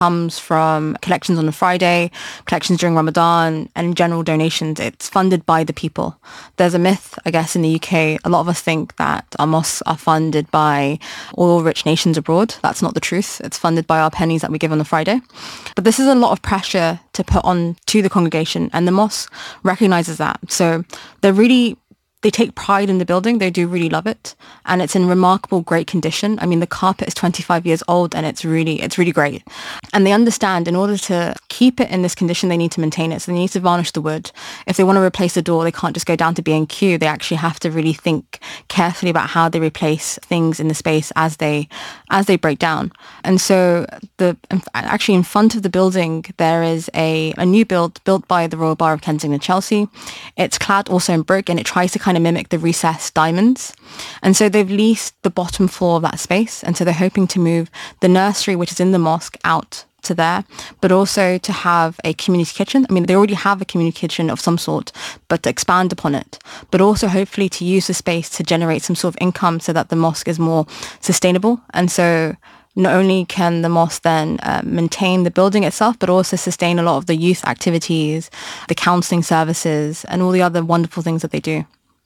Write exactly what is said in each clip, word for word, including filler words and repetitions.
comes from collections on a Friday, collections during Ramadan, and general donations. It's funded by the people. There's a myth, I guess, in the U K. A lot of us think that our mosques are funded by oil rich nations abroad. That's not the truth. It's funded by our pennies that we give on the Friday. But this is a lot of pressure to put on to the congregation, and the mosque recognizes that. So they're really They take pride in the building. They do really love it. And it's in remarkable, great condition. I mean, the carpet is twenty-five years old and it's really, it's really great. And they understand in order to keep it in this condition, they need to maintain it. So they need to varnish the wood. If they want to replace the door, they can't just go down to B and Q. They actually have to really think carefully about how they replace things in the space as they, as they break down. And so the, actually in front of the building, there is a, a new build built by the Royal Borough of Kensington and Chelsea. It's clad also in brick and it tries to kind of mimic the recessed diamonds. And so they've leased the bottom floor of that space. And so they're hoping to move the nursery, which is in the mosque, out to there, but also to have a community kitchen. I mean, they already have a community kitchen of some sort, but to expand upon it, but also hopefully to use the space to generate some sort of income so that the mosque is more sustainable. And so not only can the mosque then uh, maintain the building itself, but also sustain a lot of the youth activities, the counselling services, and all the other wonderful things that they do.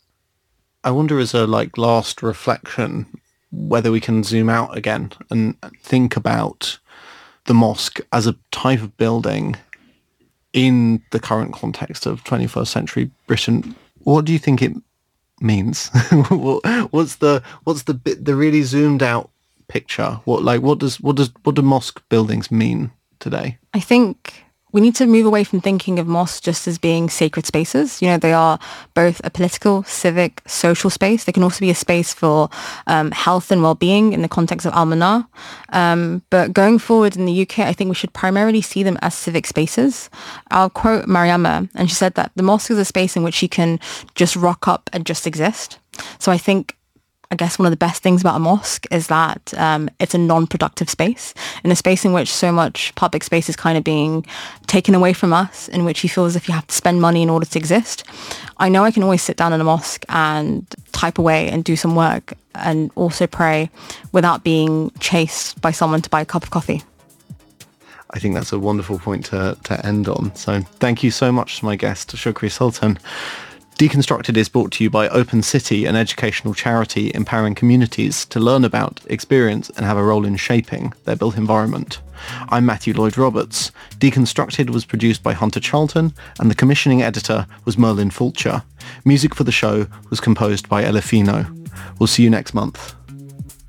I wonder, as a like last reflection, whether we can zoom out again and think about the mosque as a type of building in the current context of twenty-first century Britain. What do you think it means? what's the what's the bit the really zoomed out picture? What like what does what does what do mosque buildings mean today? I think we need to move away from thinking of mosques just as being sacred spaces. You know, they are both a political, civic, social space. They can also be a space for um, health and well-being in the context of Al-Manar. Um, but going forward in the U K, I think we should primarily see them as civic spaces. I'll quote Mariama, and she said that the mosque is a space in which you can just rock up and just exist. So I think I guess one of the best things about a mosque is that um, it's a non-productive space, in a space in which so much public space is kind of being taken away from us, in which you feel as if you have to spend money in order to exist. I know I can always sit down in a mosque and type away and do some work and also pray without being chased by someone to buy a cup of coffee. I think that's a wonderful point to, to end on. So thank you so much to my guest, Shukri Sultan. Deconstructed is brought to you by Open City, an educational charity empowering communities to learn about, experience and have a role in shaping their built environment. I'm Matthew Lloyd-Roberts. Deconstructed was produced by Hunter Charlton and the commissioning editor was Merlin Fulcher. Music for the show was composed by Elefino. We'll see you next month.